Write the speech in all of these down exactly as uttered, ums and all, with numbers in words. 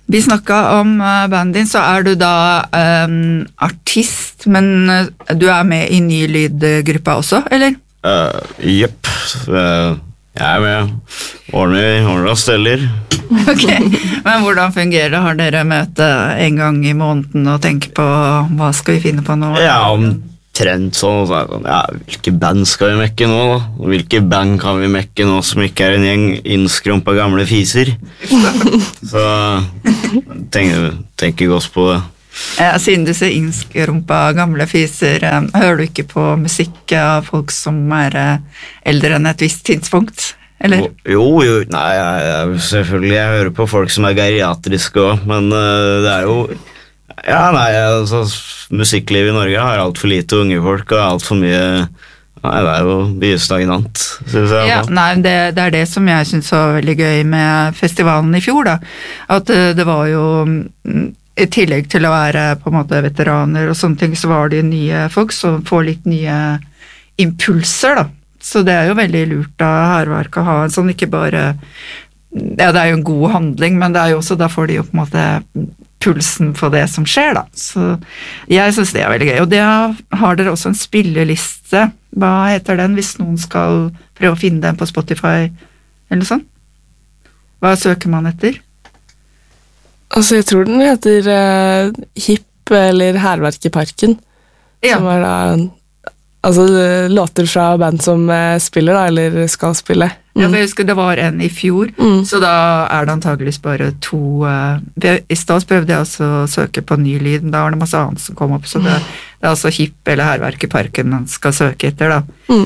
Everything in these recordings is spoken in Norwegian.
Vi snakket om uh, bandet din, så er du da um, artist, men uh, du er med i ny lydgruppa også, eller? Uh, Jepp, uh, jeg er med. Ordner, ordner og steller. Ok, men hvordan fungerer det? Har dere møte en gang i måneden og tenker på hva skal vi finne på nå? Ja, omtrent sånn, så er det sånn, ja, hvilke band skal vi mekke nå da? Og hvilke band kan vi mekke nå som ikke er en gjeng innskrumpa gamle fiser? Så tenker, tenker godt på det. Ja, siden du ser innskrumpa gamle fiser, hører du ikke på musikk av folk som er eldre enn et visst tidspunkt? Eller? Jo, jo, nei, jeg, jeg, selvfølgelig, jeg hører på folk som er geriatriske også, men uh, det er jo, ja, nei, altså, musikklivet i Norge har alt for lite unge folk, og alt for mye, nei, det er jo mye stagnant, synes jeg. Ja, nei, det, det er det som jeg synes var veldig gøy med festivalen i fjor, da, at uh, det var jo, i tillegg til å være på en måte veteraner og sånne ting, så var det nye folk som får litt nye impulser, da. Så det er jo veldig lurt av Hærverk å ha en sånn, ikke bare, ja, det er jo en god handling, men det er jo også, da får de jo på en måte pulsen på det som skjer, da. Så jeg synes det er veldig gøy. Og det har dere også en spilleliste. Hva heter den, hvis noen skal prøve å finne den på Spotify, eller noe sånt? Hva søker man etter? Altså, jeg tror den heter uh, Hipp eller Hærverk i Parken, ja. Som er da altså låter fra band som uh, spiller da, eller skal spille. Mm. Ja, for jeg husker det var en i fjor, mm. Så da er det antageligvis bare to uh, i stedet prøvde jeg også å søke på ny lyd, da var det masse annet som kom opp, så det, det er altså Hipp eller Hærverk i Parken man skal søke etter da. Mm.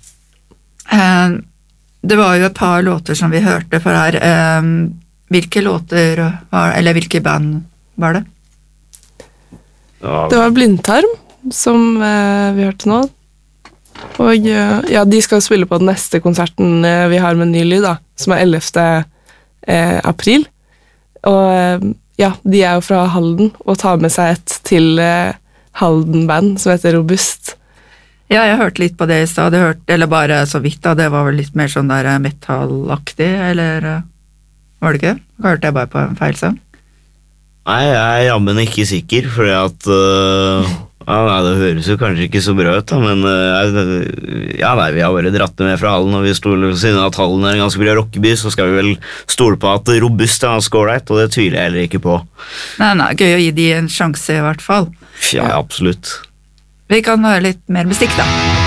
Uh, det var jo et par låter som vi hørte for her. Uh, hvilke låter var, eller hvilke band var det? Det var Blindtarm, som uh, vi hørte nå. Og ja, de skal spille på den neste konserten vi har med ny lyd, da, som er ellevte april. Og ja, de er jo fra Halden, og tar med seg et til Halden-band som heter Robust. Ja, jeg hørte litt på det i sted, eller bare så vidt da, det var vel litt mer sånn der metallaktig, eller var det ikke? Hørte jeg bare på en feil sang? Nei, jeg er jammen ikke sikker, fordi at... Uh... Ja, nei, det høres jo kanskje ikke så bra ut, da, men uh, ja, nei, vi har bare dratt det med fra Hallen, og vi stoler siden at Hallen er en ganske bra rockeby, så skal vi vel stole på at Robust er ganske ålreit, og det tviler jeg heller ikke på. Nei, nei, gøy å gi de en sjanse i hvert fall. Ja, absolutt. Vi kan høre litt mer musikk da.